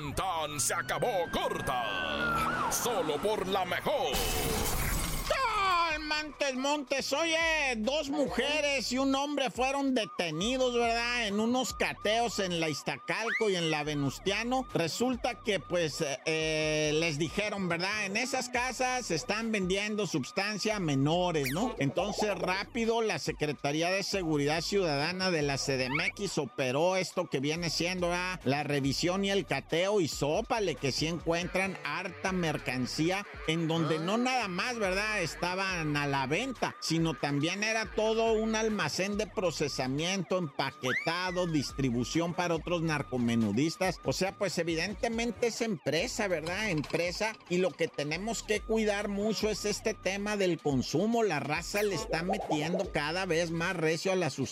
tan tan se acabó corta. Solo por la mejor. Montes, oye, 2 mujeres y un hombre fueron detenidos, ¿verdad? En unos cateos en la Iztacalco y en la Venustiano. Resulta que, pues, les dijeron, ¿verdad? En esas casas se están vendiendo sustancia a menores, ¿no? Entonces, rápido, la Secretaría de Seguridad Ciudadana de la CDMX operó esto que viene siendo, ¿verdad? La revisión y el cateo, y sópale que sí encuentran harta mercancía en donde no nada más, ¿verdad? Estaban a la venta, sino también era todo un almacén de procesamiento, empaquetado, distribución para otros narcomenudistas. O sea, pues evidentemente es empresa, ¿verdad? Empresa, y lo que tenemos que cuidar mucho es este tema del consumo. La raza le está metiendo cada vez más recio a las sustancias